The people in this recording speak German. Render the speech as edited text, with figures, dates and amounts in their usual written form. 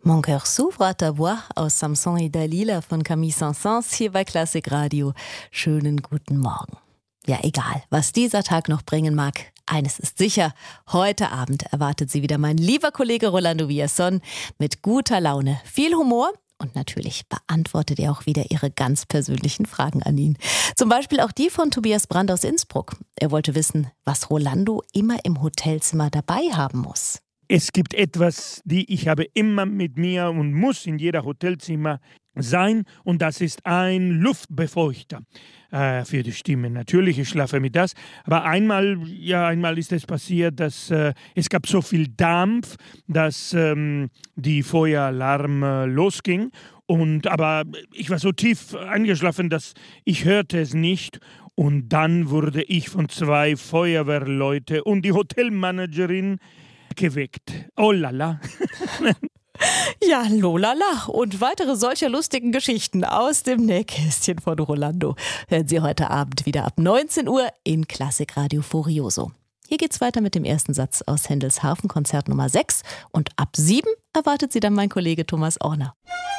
Mon cœur s'ouvre à ta voix aus Samson et Dalila von Camille Saint-Saëns hier bei Klassik Radio. Schönen guten Morgen. Ja, egal, was dieser Tag noch bringen mag, eines ist sicher, heute Abend erwartet Sie wieder mein lieber Kollege Rolando Villazón mit guter Laune, viel Humor und natürlich beantwortet er auch wieder Ihre ganz persönlichen Fragen an ihn. Zum Beispiel auch die von Tobias Brand aus Innsbruck. Er wollte wissen, was Rolando immer im Hotelzimmer dabei haben muss. Es gibt etwas, die ich habe immer mit mir und muss in jeder Hotelzimmer sein, und das ist ein Luftbefeuchter für die Stimme. Natürlich, ich schlafe mit das, aber einmal ist es passiert, dass es gab so viel Dampf, dass die Feueralarm losging, aber ich war so tief eingeschlafen, dass ich hörte es nicht. Und dann wurde ich von 2 Feuerwehrleuten und die Hotelmanagerin geweckt. Oh lala. Ja, lolala. Und weitere solcher lustigen Geschichten aus dem Nähkästchen von Rolando hören Sie heute Abend wieder ab 19 Uhr in Klassik Radio Furioso. Hier geht's weiter mit dem ersten Satz aus Händels Hafenkonzert Nummer 6 und ab 7 erwartet Sie dann mein Kollege Thomas Orner.